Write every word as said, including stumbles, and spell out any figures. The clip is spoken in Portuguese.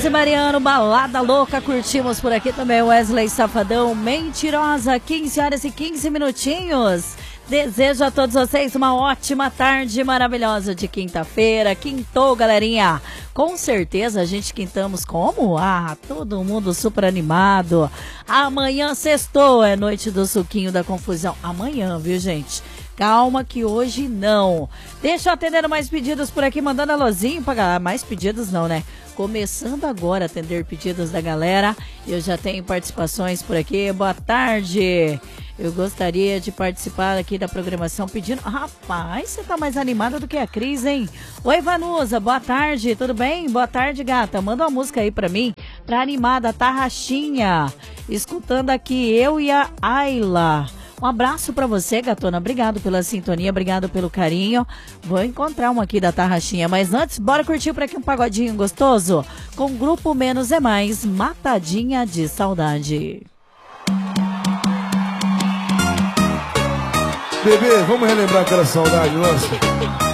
Rose Mariano, Balada Louca, curtimos por aqui também Wesley Safadão, Mentirosa, quinze horas e quinze minutinhos. Desejo a todos vocês uma ótima tarde maravilhosa de quinta-feira. Quintou, galerinha. Com certeza a gente quintamos como? Ah, todo mundo super animado. Amanhã sextou, é noite do suquinho da confusão. Amanhã, viu, gente? Calma que hoje não. Deixa eu atender mais pedidos por aqui, mandando alôzinho pra galera. Mais pedidos não, né? Começando agora a atender pedidos da galera. Eu já tenho participações por aqui. Boa tarde. Eu gostaria de participar aqui da programação pedindo... Rapaz, você tá mais animada do que a Cris, hein? Oi, Vanusa, boa tarde, tudo bem? Boa tarde, gata. Manda uma música aí pra mim, pra animar da Tarraxinha. Escutando aqui eu e a Ayla. Um abraço pra você, gatona. Obrigado pela sintonia, obrigado pelo carinho. Vou encontrar uma aqui da Tarraxinha. Mas antes, bora curtir por aqui um pagodinho gostoso? Com Grupo Menos é Mais, Matadinha de Saudade. Bebê, vamos relembrar aquela saudade nossa?